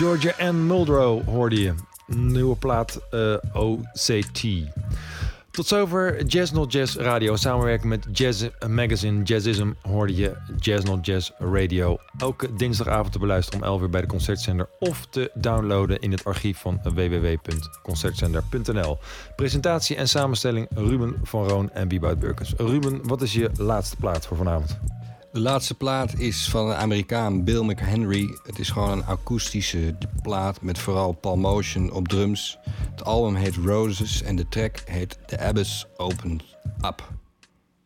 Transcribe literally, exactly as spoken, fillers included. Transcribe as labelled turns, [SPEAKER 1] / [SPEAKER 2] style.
[SPEAKER 1] Georgia Ann Muldrow hoorde je. Nieuwe plaat uh, O C T. Tot zover Jazz Not Jazz Radio. Samenwerking met Jazz Magazine Jazzism hoorde je Jazz Not Jazz Radio. Elke dinsdagavond te beluisteren om elf uur bij de Concertzender of te downloaden in het archief van w w w punt concertzender punt n l. Presentatie en samenstelling Ruben van Roon en Biebout Burkens. Ruben, wat is je laatste plaat voor vanavond?
[SPEAKER 2] De laatste plaat is van een Amerikaan, Bill McHenry. Het is gewoon een akoestische plaat met vooral Paul Motion op drums. Het album heet Roses en de track heet The Abyss Opens Up.